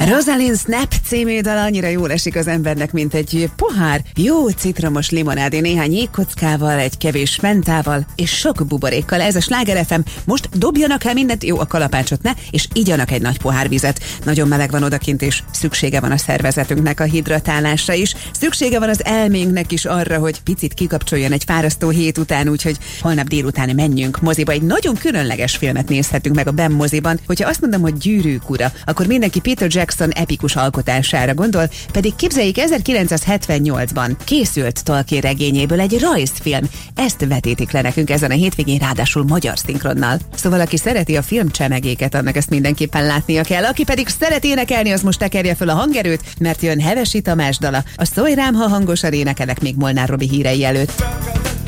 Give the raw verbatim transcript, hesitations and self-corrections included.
Rosalind Snap című dal annyira jól esik az embernek, mint egy pohár jó citromos limonádé néhány jégkockával, egy kevés mentával és sok buborékkal. Ez a Sláger ef em. Most dobjanak el mindent, jó, a kalapácsot ne, és igyanak egy nagy pohár vizet. Nagyon meleg van odakint, és szüksége van a szervezetünknek a hidratálásra is. Szüksége van az elménknek is arra, hogy picit kikapcsoljon egy fárasztó hét után, úgyhogy holnap délután menjünk moziba. Egy nagyon különleges filmet nézhetünk meg a Ben moziban. Hogyha azt mondom, hogy Gyűrűk ura, akkor mindenki Peter Jackson epikus alkotására gondol, pedig képzeljék, ezerkilencszázhetvennyolcban készült Tolkien regényéből egy rajzfilm. Ezt vetítik le nekünk ezen a hétvégén, ráadásul magyar szinkronnal. Szóval aki szereti a filmcsemegéket, annak ezt mindenképpen látnia kell. Aki pedig szeret énekelni, az most tekerje föl a hangerőt, mert jön Hevesi Tamás dala. A Szólj rám, ha hangosan énekelek még Molnár Robi hírei előtt.